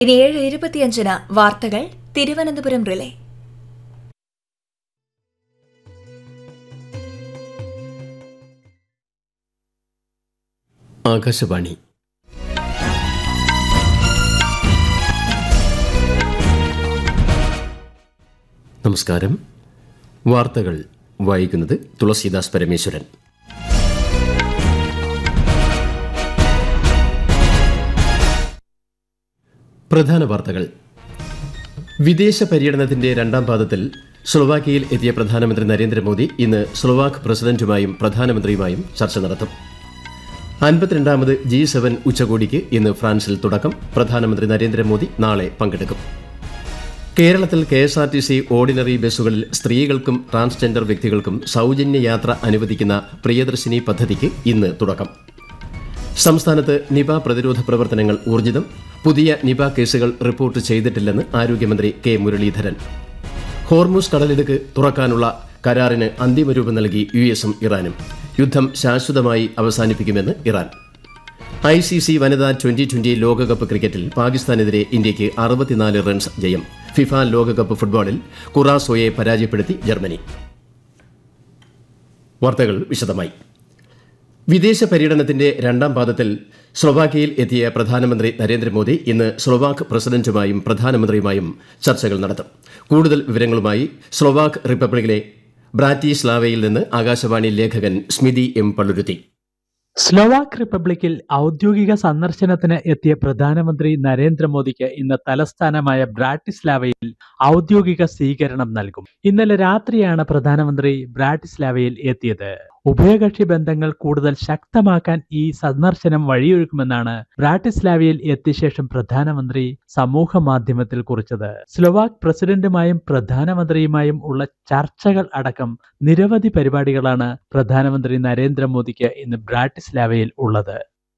ഇനി 7:25 വാർത്തകൾ തിരുവനന്തപുരം റിലേ. ആകാശവാണി. നമസ്കാരം. വാർത്തകൾ വായിക്കുന്നത് തുളസീദാസ് പരമേശ്വരൻ. പ്രധാന വാർത്തകൾ. വിദേശ പര്യടനത്തിന്റെ രണ്ടാം പാദത്തിൽ സ്ലൊവാക്യയിൽ എത്തിയ പ്രധാനമന്ത്രി നരേന്ദ്രമോദി ഇന്ന് സ്ലൊവാക്ക് പ്രസിഡന്റുമായും പ്രധാനമന്ത്രിയുമായും ചർച്ച നടത്തും. 52ാമത് G7 ഉച്ചകോടിക്ക് ഇന്ന് ഫ്രാൻസിൽ തുടക്കം. പ്രധാനമന്ത്രി നരേന്ദ്രമോദി നാളെ പങ്കെടുക്കും. കേരളത്തിൽ KSRTC ഓർഡിനറി ബസ്സുകളിൽ സ്ത്രീകൾക്കും ട്രാൻസ്ജെൻഡർ വ്യക്തികൾക്കും സൌജന്യ യാത്ര അനുവദിക്കുന്ന പ്രിയദർശിനി പദ്ധതിക്ക് ഇന്ന് തുടക്കം. സംസ്ഥാനത്ത് നിപ പ്രതിരോധ പ്രവർത്തനങ്ങൾ ഊർജിതം. പുതിയ നിപ കേസുകൾ റിപ്പോർട്ട് ചെയ്തിട്ടില്ലെന്ന് ആരോഗ്യമന്ത്രി കെ മുരളീധരൻ. ഹോർമുസ് കടലിടുക്ക് തുറക്കാനുള്ള കരാറിന് അന്തിമരൂപം നൽകി US-ഉം ഇറാനും. യുദ്ധം ശാശ്വതമായി അവസാനിപ്പിക്കുമെന്ന് ഇറാൻ. ICC വനിതാ 2020 ലോകകപ്പ് ക്രിക്കറ്റിൽ പാകിസ്ഥാനെതിരെ ഇന്ത്യയ്ക്ക് 64 റൺസ് ജയം. ഫിഫ ലോകകപ്പ് ഫുട്ബോളിൽ കുറാസോയെ പരാജയപ്പെടുത്തി ജർമ്മനി. വാർത്തകൾ വിശദമായി. വിദേശ പര്യടനത്തിന്റെ രണ്ടാം പാദത്തിൽ സ്ലൊവാക്യയിൽ എത്തിയ പ്രധാനമന്ത്രി നരേന്ദ്രമോദി ഇന്ന് സ്ലൊവാക്ക് പ്രസിഡന്റുമായും പ്രധാനമന്ത്രിയുമായും ചർച്ചകൾ നടത്തും. കൂടുതൽ വിവരങ്ങളുമായി സ്ലൊവാക്ക് റിപ്പബ്ലിക്കിലെ ബ്രാറ്റിസ്ലാവയിൽ നിന്ന് ആകാശവാണി ലേഖകൻ സ്മിതി M. പള്ളുരുത്തി. സ്ലൊവാക്ക് റിപ്പബ്ലിക്കിൽ ഔദ്യോഗിക സന്ദർശനത്തിന് എത്തിയ പ്രധാനമന്ത്രി നരേന്ദ്രമോദിക്ക് ഇന്ന് തലസ്ഥാനമായ ബ്രാറ്റിസ്ലാവയിൽ ഔദ്യോഗിക സ്വീകരണം നൽകും. ഇന്നലെ രാത്രിയാണ് പ്രധാനമന്ത്രി ബ്രാറ്റിസ്ലാവയിൽ എത്തിയത്. ഉഭയകക്ഷി ബന്ധങ്ങൾ കൂടുതൽ ശക്തമാക്കാൻ ഈ സന്ദർശനം വഴിയൊരുക്കുമെന്നാണ് ബ്രാറ്റിസ്ലാവയിൽ എത്തിയ ശേഷം പ്രധാനമന്ത്രി സമൂഹ മാധ്യമത്തിൽ കുറിച്ചത്. സ്ലൊവാക്ക് പ്രസിഡന്റുമായും പ്രധാനമന്ത്രിയുമായും ഉള്ള ചർച്ചകൾ അടക്കം നിരവധി പരിപാടികളാണ് പ്രധാനമന്ത്രി നരേന്ദ്രമോദിക്ക് ഇന്ന് ബ്രാറ്റിസ്ലാവയിൽ ഉള്ളത്.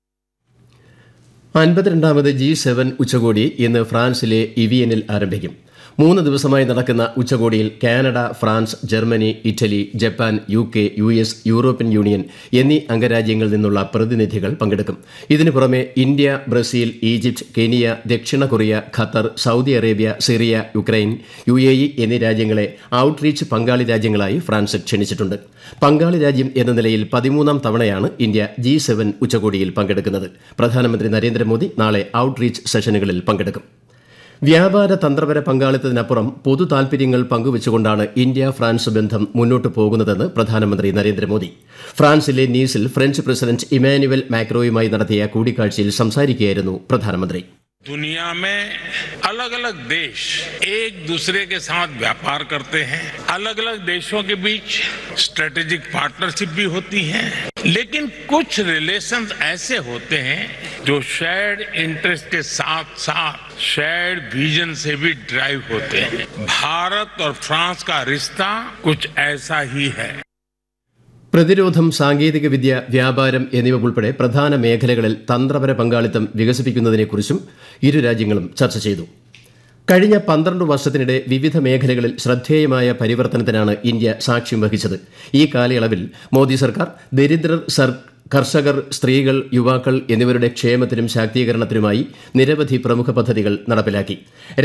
52ാമത് G7 ഉച്ചകോടി ഇന്ന് ഫ്രാൻസിലെ ഇവിയനിൽ ആരംഭിക്കും. 3 ദിവസമായി നടക്കുന്ന ഉച്ചകോടിയിൽ Canada, France, Germany, Italy, Japan, UK, US, European union എന്നീ അംഗരാജ്യങ്ങളിൽ നിന്നുള്ള പ്രതിനിധികൾ പങ്കെടുക്കും. ഇതിനു പുറമെ ഇന്ത്യ, ബ്രസീൽ, ഈജിപ്ത്, കെനിയ, ദക്ഷിണ Korea, Qatar, Saudi Arabia, Syria, Ukraine, UAE എന്നീ രാജ്യങ്ങളെ ഔട്ട്റീച്ച് പങ്കാളി രാജ്യങ്ങളായി ഫ്രാൻസ് ക്ഷണിച്ചിട്ടുണ്ട്. പങ്കാളി രാജ്യം എന്ന നിലയിൽ 13ാം തവണയാണ് ഇന്ത്യ G7 ഉച്ചകോടിയിൽ പങ്കെടുക്കുന്നത്. പ്രധാനമന്ത്രി നരേന്ദ്രമോദി നാളെ ഔട്ട്റീച്ച് സെഷനുകളിൽ പങ്കെടുക്കും. വ്യാപാര തന്ത്രപര പങ്കാളിത്തത്തിനപ്പുറം പൊതു താൽപര്യങ്ങൾ പങ്കുവച്ചുകൊണ്ടാണ് ഇന്ത്യ ഫ്രാൻസ് ബന്ധം മുന്നോട്ടു പോകുന്നതെന്ന് പ്രധാനമന്ത്രി നരേന്ദ്രമോദി. ഫ്രാൻസിലെ നീസിൽ ഫ്രഞ്ച് പ്രസിഡന്റ് ഇമാനുവൽ മാക്രോയുമായി നടത്തിയ കൂടിക്കാഴ്ചയിൽ സംസാരിക്കുകയായിരുന്നു പ്രധാനമന്ത്രി. दुनिया में अलग अलग देश एक दूसरे के साथ व्यापार करते हैं. अलग अलग देशों के बीच स्ट्रेटेजिक पार्टनरशिप भी होती है, लेकिन कुछ रिलेशंस ऐसे होते हैं जो शेयर्ड इंटरेस्ट के साथ साथ शेयर्ड विजन से भी ड्राइव होते हैं. भारत और फ्रांस का रिश्ता कुछ ऐसा ही है. പ്രതിരോധം, സാങ്കേതികവിദ്യ, വ്യാപാരം എന്നിവ ഉൾപ്പെടെ പ്രധാന മേഖലകളിൽ തന്ത്രപര പങ്കാളിത്തം വികസിപ്പിക്കുന്നതിനെക്കുറിച്ചും ഇരു രാജ്യങ്ങളും ചർച്ച ചെയ്തു. കഴിഞ്ഞ 12 വർഷത്തിനിടെ വിവിധ മേഖലകളിൽ ശ്രദ്ധേയമായ പരിവർത്തനത്തിനാണ് ഇന്ത്യ സാക്ഷ്യം വഹിച്ചത്. ഈ കാലയളവിൽ മോദി സർക്കാർ ദരിദ്രർ, കർഷകർ, സ്ത്രീകൾ, യുവാക്കൾ എന്നിവരുടെ ക്ഷേമത്തിനും ശാക്തീകരണത്തിനുമായി നിരവധി പ്രമുഖ പദ്ധതികൾ നടപ്പിലാക്കി.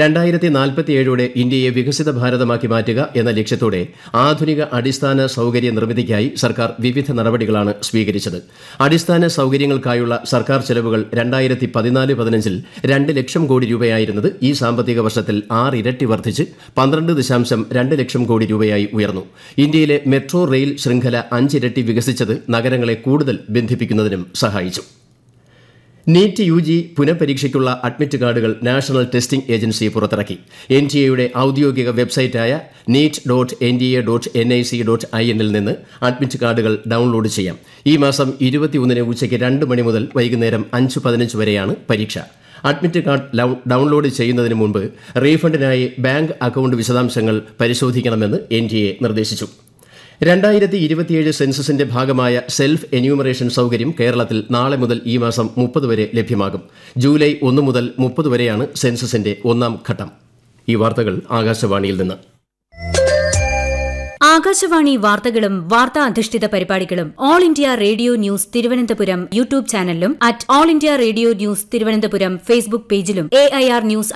2047 ഇന്ത്യയെ വികസിത ഭാരതമാക്കി മാറ്റുക എന്ന ലക്ഷ്യത്തോടെ ആധുനിക അടിസ്ഥാന സൌകര്യ നിർമ്മിതിക്കായി സർക്കാർ വിവിധ നടപടികളാണ് സ്വീകരിച്ചത്. അടിസ്ഥാന സൌകര്യങ്ങൾക്കായുള്ള സർക്കാർ ചെലവുകൾ 2014-15 2 ലക്ഷം കോടി രൂപയായിരുന്നത് ഈ സാമ്പത്തിക വർഷത്തിൽ 6 ഇരട്ടി വർദ്ധിച്ച് 12.2 ലക്ഷം കോടി രൂപയായി ഉയർന്നു. ഇന്ത്യയിലെ മെട്രോ റെയിൽ ശൃംഖല 5 ഇരട്ടി വികസിച്ചത് നഗരങ്ങളെ കൂടുതൽ ബന്ധിപ്പിക്കുന്നതിനും സഹായിച്ചു. നീറ്റ് UG പുനഃപരീക്ഷയ്ക്കുള്ള അഡ്മിറ്റ് കാർഡുകൾ നാഷണൽ ടെസ്റ്റിംഗ് ഏജൻസി പുറത്തിറക്കി. NTA-യുടെ ഔദ്യോഗിക വെബ്സൈറ്റായ neet.nta.nic.in നിന്ന് അഡ്മിറ്റ് കാർഡുകൾ ഡൗൺലോഡ് ചെയ്യാം. ഈ മാസം 21 ഉച്ചയ്ക്ക് 2 മണി മുതൽ വൈകുന്നേരം 5:15 വരെയാണ് പരീക്ഷ. അഡ്മിറ്റ് കാർഡ് ഡൗൺലോഡ് ചെയ്യുന്നതിന് മുൻപ് റീഫണ്ടിനായി ബാങ്ക് അക്കൌണ്ട് വിശദാംശങ്ങൾ പരിശോധിക്കണമെന്ന് NTA നിർദ്ദേശിച്ചു. 2027 സെൻസസിന്റെ ഭാഗമായ സെൽഫ് എന്യൂമറേഷൻ സൌകര്യം കേരളത്തിൽ നാളെ മുതൽ ഈ മാസം 30 വരെ ലഭ്യമാകും. ജൂലൈ 1 മുതൽ 30 വരെയാണ് സെൻസസിന്റെ 1ാം ഘട്ടം. ഈ വാർത്തകൾ ആകാശവാണിയിൽ നിന്ന്. ആകാശവാണി വാർത്തകളും വാർത്താ അധിഷ്ഠിത പരിപാടികളും all India radio news Thiruvananthapuram YouTube ചാനലിലും @AllIndia Radio News Thiruvananthapuram Facebook പേജിലും AIR News